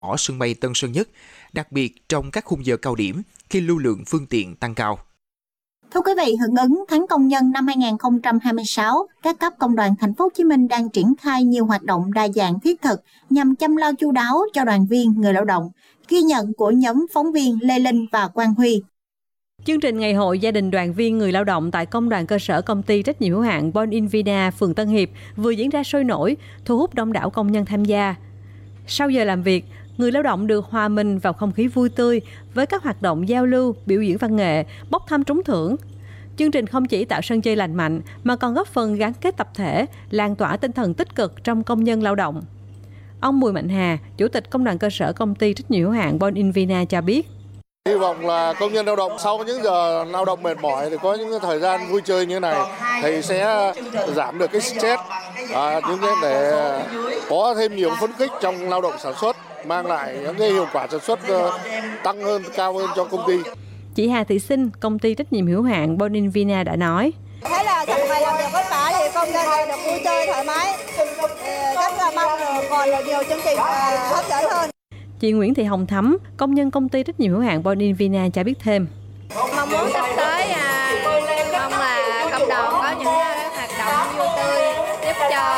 ở sân bay Tân Sơn Nhất, đặc biệt trong các khung giờ cao điểm khi lưu lượng phương tiện tăng cao. Thưa quý vị, hưởng ứng tháng công nhân năm 2026, các cấp công đoàn thành phố Hồ Chí Minh đang triển khai nhiều hoạt động đa dạng thiết thực nhằm chăm lo chu đáo cho đoàn viên, người lao động. Ghi nhận của nhóm phóng viên Lê Linh và Quang Huy. Chương trình Ngày hội gia đình đoàn viên người lao động tại Công đoàn cơ sở Công ty trách nhiệm hữu hạn Bon Invina, phường Tân Hiệp vừa diễn ra sôi nổi, thu hút đông đảo công nhân tham gia. Sau giờ làm việc, người lao động được hòa mình vào không khí vui tươi với các hoạt động giao lưu, biểu diễn văn nghệ, bốc thăm trúng thưởng. Chương trình không chỉ tạo sân chơi lành mạnh mà còn góp phần gắn kết tập thể, lan tỏa tinh thần tích cực trong công nhân lao động. Ông Bùi Mạnh Hà, Chủ tịch Công đoàn cơ sở Công ty trách nhiệm hữu hạn Bon Invina cho biết. Hy vọng là công nhân lao động sau những giờ lao động mệt mỏi thì có những thời gian vui chơi như thế này thì sẽ giảm được cái stress, những cái để có thêm nhiều phấn khích trong lao động sản xuất, mang lại những cái hiệu quả sản xuất tăng hơn, cao hơn cho công ty. Chị Hà Thị Sinh, Công ty trách nhiệm hữu hạn Bon Invina đã nói. Thế là thật ngày làm việc vất vả thì công nhân được vui chơi thoải mái, rất là mong còn nhiều chương trình hấp dẫn hơn. Chị Nguyễn Thị Hồng Thắm, công nhân Công ty trách nhiệm hữu hạn Bon Invina cho biết thêm. Mong muốn sắp tới mong là cộng đồng có những hoạt động vui tươi giúp cho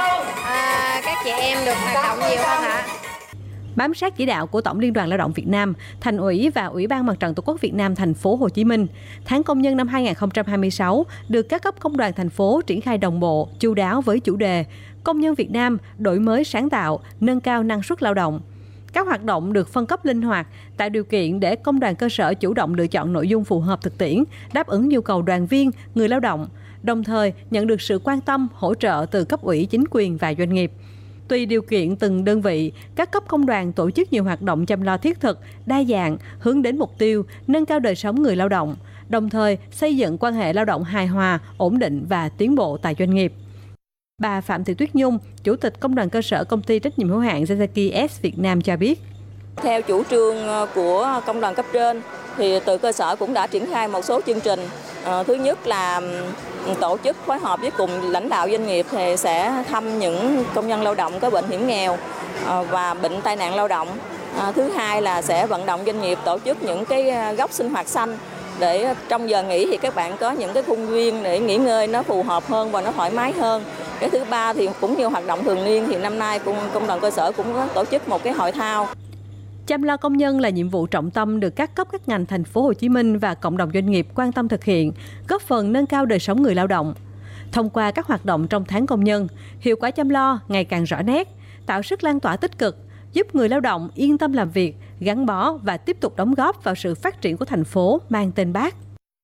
các chị em được hoạt động nhiều hơn ạ. Bám sát chỉ đạo của Tổng Liên đoàn Lao động Việt Nam, Thành ủy và Ủy ban Mặt trận Tổ quốc Việt Nam thành phố Hồ Chí Minh, tháng công nhân năm 2026 được các cấp công đoàn thành phố triển khai đồng bộ, chu đáo với chủ đề Công nhân Việt Nam đổi mới sáng tạo, nâng cao năng suất lao động. Các hoạt động được phân cấp linh hoạt, tạo điều kiện để công đoàn cơ sở chủ động lựa chọn nội dung phù hợp thực tiễn, đáp ứng nhu cầu đoàn viên, người lao động, đồng thời nhận được sự quan tâm, hỗ trợ từ cấp ủy, chính quyền và doanh nghiệp. Tùy điều kiện từng đơn vị, các cấp công đoàn tổ chức nhiều hoạt động chăm lo thiết thực, đa dạng, hướng đến mục tiêu nâng cao đời sống người lao động, đồng thời xây dựng quan hệ lao động hài hòa, ổn định và tiến bộ tại doanh nghiệp. Bà Phạm Thị Tuyết Nhung, Chủ tịch Công đoàn cơ sở Công ty trách nhiệm hữu hạn Yazaki S Việt Nam cho biết. Theo chủ trương của công đoàn cấp trên, thì từ cơ sở cũng đã triển khai một số chương trình. Thứ nhất là tổ chức phối hợp với cùng lãnh đạo doanh nghiệp thì sẽ thăm những công nhân lao động có bệnh hiểm nghèo và bệnh tai nạn lao động. Thứ hai là sẽ vận động doanh nghiệp tổ chức những cái góc sinh hoạt xanh để trong giờ nghỉ thì các bạn có những cái khuôn viên để nghỉ ngơi nó phù hợp hơn và nó thoải mái hơn. Cái thứ ba thì cũng nhiều hoạt động thường niên thì năm nay công đoàn cơ sở cũng có tổ chức một cái hội thao. Chăm lo công nhân là nhiệm vụ trọng tâm được các cấp các ngành thành phố Hồ Chí Minh và cộng đồng doanh nghiệp quan tâm thực hiện, góp phần nâng cao đời sống người lao động. Thông qua các hoạt động trong tháng công nhân, hiệu quả chăm lo ngày càng rõ nét, tạo sức lan tỏa tích cực, giúp người lao động yên tâm làm việc, gắn bó và tiếp tục đóng góp vào sự phát triển của thành phố mang tên Bác.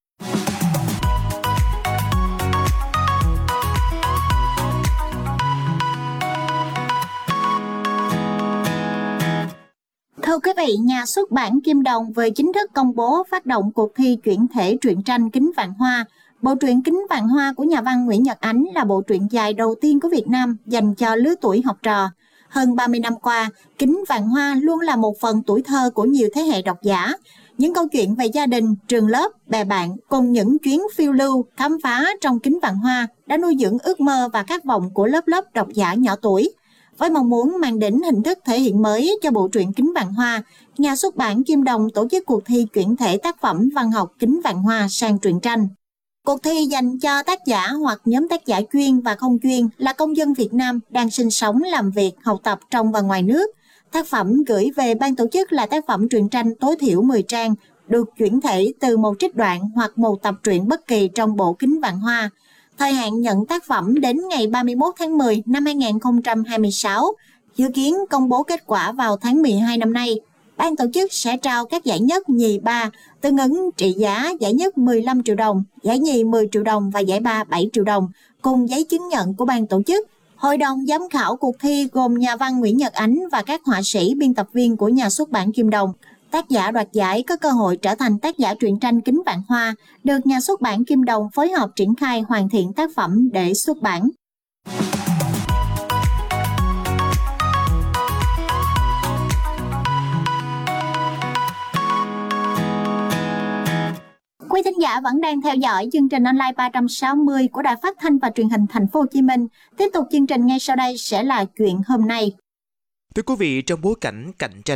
Thưa quý vị, nhà xuất bản Kim Đồng vừa chính thức công bố phát động cuộc thi chuyển thể truyện tranh Kính Vạn Hoa. Bộ truyện Kính Vạn Hoa của nhà văn Nguyễn Nhật Ánh là bộ truyện dài đầu tiên của Việt Nam dành cho lứa tuổi học trò. Hơn 30 năm qua, Kính Vạn Hoa luôn là một phần tuổi thơ của nhiều thế hệ độc giả. Những câu chuyện về gia đình, trường lớp, bè bạn cùng những chuyến phiêu lưu, khám phá trong Kính Vạn Hoa đã nuôi dưỡng ước mơ và khát vọng của lớp lớp độc giả nhỏ tuổi. Với mong muốn mang đến hình thức thể hiện mới cho bộ truyện Kính Vạn Hoa, nhà xuất bản Kim Đồng tổ chức cuộc thi chuyển thể tác phẩm văn học Kính Vạn Hoa sang truyện tranh. Cuộc thi dành cho tác giả hoặc nhóm tác giả chuyên và không chuyên là công dân Việt Nam đang sinh sống, làm việc, học tập trong và ngoài nước. Tác phẩm gửi về ban tổ chức là tác phẩm truyện tranh tối thiểu 10 trang, được chuyển thể từ một trích đoạn hoặc một tập truyện bất kỳ trong bộ Kính Vạn Hoa. Thời hạn nhận tác phẩm đến ngày 31 tháng 10 năm 2026, dự kiến công bố kết quả vào tháng 12 năm nay. Ban tổ chức sẽ trao các giải nhất, nhì, ba, tương ứng trị giá giải nhất 15 triệu đồng, giải nhì 10 triệu đồng và giải ba 7 triệu đồng, cùng giấy chứng nhận của ban tổ chức. Hội đồng giám khảo cuộc thi gồm nhà văn Nguyễn Nhật Ánh và các họa sĩ, biên tập viên của nhà xuất bản Kim Đồng. Tác giả đoạt giải có cơ hội trở thành tác giả truyện tranh Kính Vạn Hoa, được nhà xuất bản Kim Đồng phối hợp triển khai hoàn thiện tác phẩm để xuất bản. Quý thính giả vẫn đang theo dõi chương trình online 360 của Đài Phát thanh và Truyền hình Thành phố Hồ Chí Minh. Tiếp tục chương trình ngay sau đây sẽ là chuyện hôm nay. Thưa quý vị, trong bối cảnh cạnh tranh